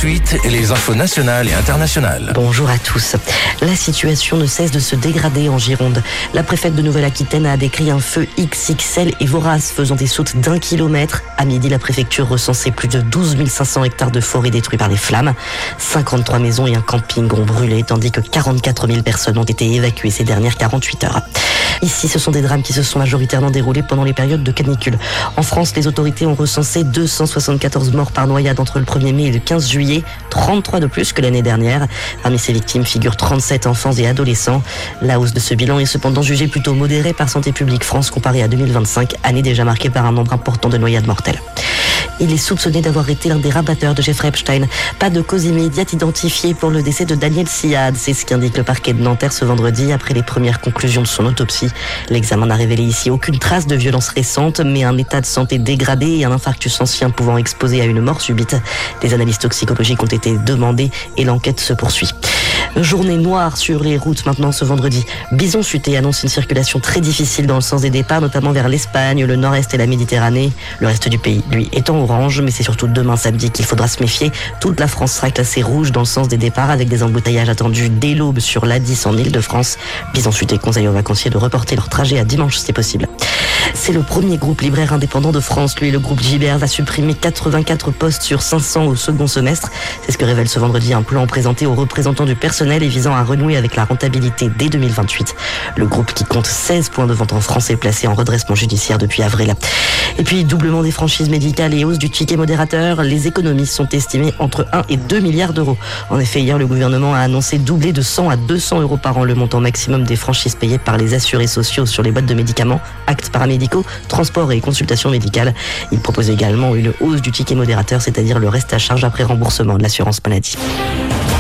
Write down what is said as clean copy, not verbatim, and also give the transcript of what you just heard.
suite, les infos nationales et internationales. Bonjour à tous. La situation ne cesse de se dégrader en Gironde. La préfète de Nouvelle-Aquitaine a décrit un feu XXL et vorace faisant des sautes d'1 kilomètre. À midi, la préfecture recensait plus de 12 500 hectares de forêt détruits par les flammes. 53 maisons et un camping ont brûlé, tandis que 44 000 personnes ont été évacuées ces dernières 48 heures. Ici, ce sont des drames qui se sont majoritairement déroulés pendant les périodes de canicule. En France, les autorités ont recensé 274 morts par noyade entre le 1er mai et le 15 juillet, 33 de plus que l'année dernière. Parmi ces victimes figurent 37 enfants et adolescents. La hausse de ce bilan est cependant jugée plutôt modérée par Santé publique France comparée à 2025, année déjà marquée par un nombre important de noyades mortelles. Il est soupçonné d'avoir été l'un des rabatteurs de Jeffrey Epstein. Pas de cause immédiate identifiée pour le décès de Daniel Siad. C'est ce qu'indique le parquet de Nanterre ce vendredi après les premières conclusions de son autopsie. L'examen n'a révélé ici aucune trace de violence récente, mais un état de santé dégradé et un infarctus ancien pouvant exposer à une mort subite. Des analyses toxicologiques ont été demandées et l'enquête se poursuit. Journée noire sur les routes maintenant ce vendredi. Bison Futé annonce une circulation très difficile dans le sens des départs, notamment vers l'Espagne, le nord-est et la Méditerranée. Le reste du pays, lui, est en orange, mais c'est surtout demain samedi qu'il faudra se méfier. Toute la France sera classée rouge dans le sens des départs avec des embouteillages attendus dès l'aube sur l'A10 en Île-de-France. Bison Futé conseille aux vacanciers de reporter leur trajet à dimanche si possible. C'est le premier groupe libraire indépendant de France. Lui, le groupe Gibert va supprimer 84 postes sur 500 au second semestre. C'est ce que révèle ce vendredi un plan présenté aux représentants du personnel et visant à renouer avec la rentabilité dès 2028. Le groupe qui compte 16 points de vente en France est placé en redressement judiciaire depuis avril. Et puis, doublement des franchises médicales et hausse du ticket modérateur, les économies sont estimées entre 1 et 2 milliards d'euros. En effet, hier, le gouvernement a annoncé doubler de 100 à 200 euros par an le montant maximum des franchises payées par les assurés sociaux sur les boîtes de médicaments, actes paramédicaux, transports et consultations médicales. Il propose également une hausse du ticket modérateur, c'est-à-dire le reste à charge après remboursement de l'assurance maladie.